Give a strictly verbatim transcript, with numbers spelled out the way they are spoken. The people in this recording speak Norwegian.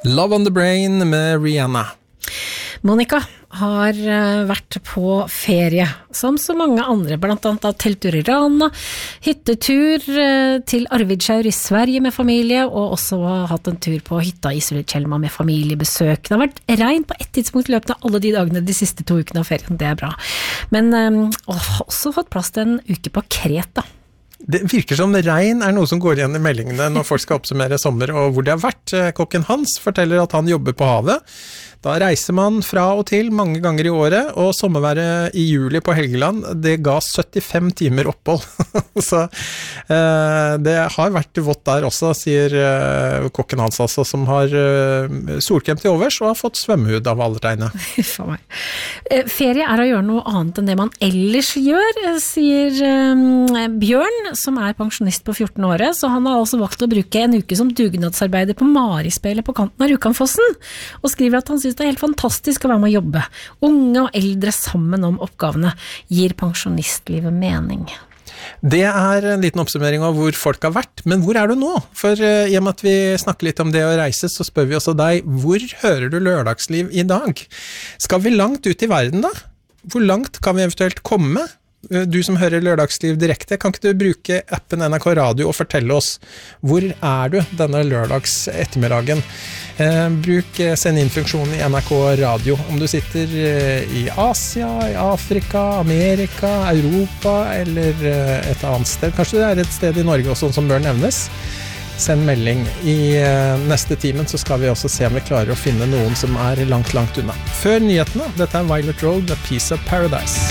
Love on the Brain med Rihanna. Monica har vært på ferie, som så mange andre, blant annet av telttur i Rana, hyttetur til Arvidsjaur i Sverige med familie, og også hatt en tur på hytta i Sulitjelma med familiebesøk. Det har vært regn på et tidspunkt i løpet av alle de dagene de siste to ukene av ferien, det er bra. Men å, har også fått plass til en uke på Kreta. Det virker som regn er noe som går igjen i meldingene når folk skal oppsummere sommer og hvor det har vært. Kokken Hans forteller at han jobber på havet. Da reiser man fra og til mange ganger i året, og sommerværet i juli på Helgeland, det ga syttifem timer opphold. Så eh, det har vært vått der også, sier eh, kokken hans, altså, som har eh, solkrem til overs og har fått svømmehud av alle tegnene. For meg. Ferie er å gjøre noe annet enn det man ellers gjør, sier eh, Bjørn, som er pensjonist på fjorten året, så han har altså valgt å bruke en uke som dugnadsarbeider på Marispelet på kanten av Rjukanfossen, og skriver at han synes det er helt fantastisk å være med å jobbe. Unge og eldre sammen om oppgavene gir pensjonistlivet mening. Det er en liten oppsummering av hvor folk har vært, men hvor er du nå? For uh, i og med at vi snakker litt om det å reise, så spør vi også deg, hvor hører du lørdagsliv i dag? Skal vi langt ut i verden da? Hvor langt kan vi eventuelt komme? Du som hører Lørdagsliv direkte, kan ikke du bruke appen N R K Radio og fortelle oss hvor er du denne lørdags ettermiddagen? Eh, bruk send inn-funksjonen i N R K Radio om du sitter i Asia, i Afrika, Amerika, Europa eller et annet sted. Kanskje det er et sted i Norge også som bør nevnes. Send melding. I neste timen så skal vi også se om vi klarer å finne noen som er langt, langt unna. Før nyhetene, dette er Violet Road, A Piece of Paradise.